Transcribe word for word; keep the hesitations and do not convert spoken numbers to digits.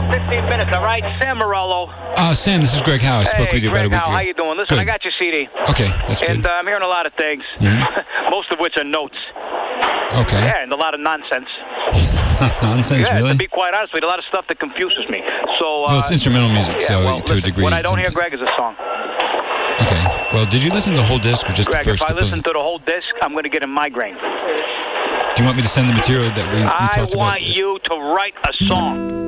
about fifteen minutes, all right? Sam Morello. Uh, Sam, this is Greg Howe. I spoke hey, with you Greg about a week Howe, ago. how you doing? Listen, Good. I got your C D. Okay, that's good. And uh, I'm hearing a lot of things, Mm-hmm. most of which are notes. Okay. Yeah, and a lot of nonsense. Nonsense, yeah, really? to be quite honest with you, a lot of stuff that confuses me. So, uh, Well, it's instrumental music, yeah, so well, to listen, a degree. what I don't hear, something- Greg, is a song. Okay. Well, did you listen to the whole disc or just Greg, the first if I couple? listen to the whole disc, I'm going to get a migraine. Do you want me to send the material that we, we I talked want about? you to write a song.